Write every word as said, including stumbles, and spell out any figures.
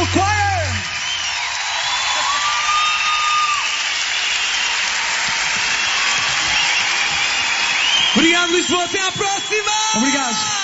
Little Choir. Obrigado, Lisboa. Até à próxima. Obrigado.